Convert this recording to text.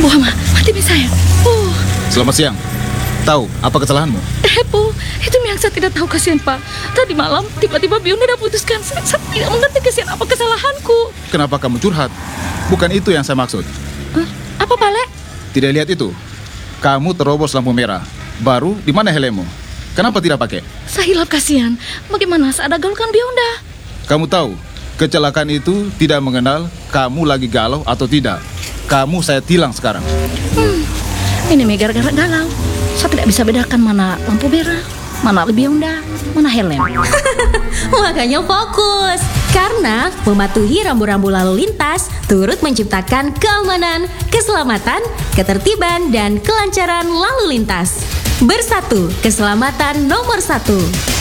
Wah, mati mi sayang. Selamat siang. Tahu apa kesalahanmu? Po, itu yang saya tidak tahu, kasihan Pak. Tadi malam tiba-tiba Biung udah putuskan. Saya tidak mengerti kasihan apa kesalahanku. Kenapa kamu curhat? Bukan itu yang saya maksud. Apa Pak Le? Tidak lihat itu? Kamu terobos lampu merah. Baru di mana helmmu? Kenapa tidak pakai? Saya hilap, kasihan. Bagaimana saya ada gaulkan Bionda? Kamu tahu, kecelakaan itu tidak mengenal kamu lagi galau atau tidak. Kamu saya tilang sekarang. Ini gara-gara galau. Saya tidak bisa bedakan mana lampu merah, mana Bionda, mana helm. Makanya fokus. Karena mematuhi rambu-rambu lalu lintas turut menciptakan keamanan, keselamatan, ketertiban, dan kelancaran lalu lintas. Bersatu, keselamatan nomor 1.